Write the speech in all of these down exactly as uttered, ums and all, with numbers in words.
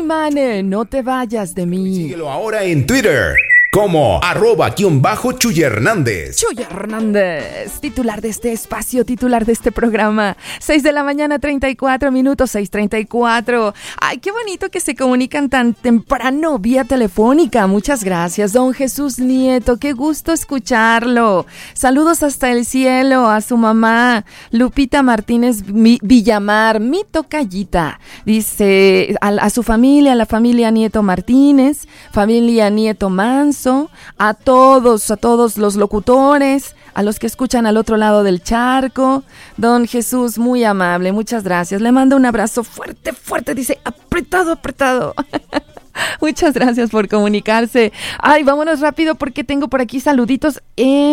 Mane, no te vayas de mí. Síguelo ahora en Twitter como arroba guión bajo Chuy Hernández. Chuy Hernández, titular de este espacio, titular de este programa. seis de la mañana, treinta y cuatro minutos, seis treinta y cuatro. Ay, qué bonito que se comunican tan temprano vía telefónica. Muchas gracias, don Jesús Nieto. Qué gusto escucharlo. Saludos hasta el cielo a su mamá, Lupita Martínez Villamar, mi tocallita. Dice a, a su familia, a la familia Nieto Martínez, familia Nieto Manso, a todos, a todos los locutores, a los que escuchan al otro lado del charco. Don Jesús, muy amable, muchas gracias. Le mando un abrazo fuerte, fuerte, dice, apretado, apretado. Muchas gracias por comunicarse. Ay, vámonos rápido porque tengo por aquí saluditos.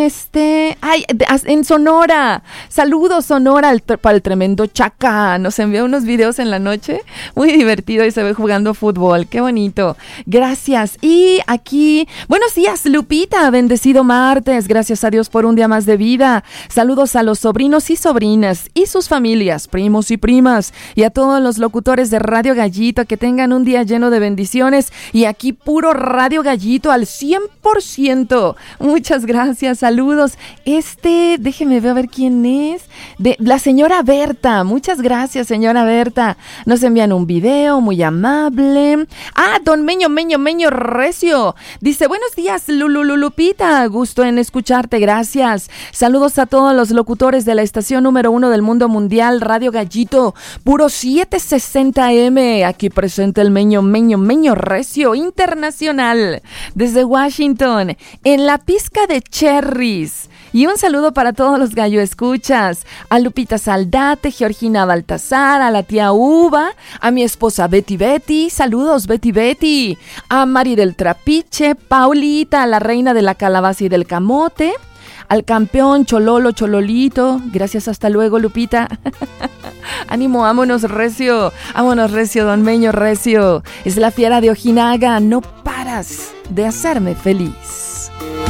Este, ay, en Sonora. Saludos, Sonora, al, para el tremendo Chaca. Nos envió unos videos en la noche. Muy divertido y se ve jugando fútbol. Qué bonito. Gracias. Y aquí, buenos días, Lupita. Bendecido martes. Gracias a Dios por un día más de vida. Saludos a los sobrinos y sobrinas y sus familias, primos y primas. Y a todos los locutores de Radio Gallito. Que tengan un día lleno de bendiciones. Y aquí puro Radio Gallito al cien por ciento. Muchas gracias, saludos. Este, déjeme ver a ver quién es. De la señora Berta. Muchas gracias, señora Berta. Nos envían un video muy amable. Ah, don Meño, Meño, Meño Recio. Dice, buenos días, Lululupita. Gusto en escucharte, gracias. Saludos a todos los locutores de la estación número uno del mundo mundial, Radio Gallito. Puro setecientos sesenta eme. Aquí presente el Meño, Meño, Meño Recio Internacional desde Washington en la pizca de cherries. Y un saludo para todos los gallo escuchas, a Lupita Saldate, Georgina Baltasar, a la tía Uva, a mi esposa Betty Betty, saludos Betty Betty, a Mari del Trapiche, Paulita, la reina de la calabaza y del camote, al campeón Chololo Chololito, gracias, hasta luego Lupita. Ánimo, vámonos recio, vámonos recio, don Meño Recio. Es la fiera de Ojinaga, no paras de hacerme feliz.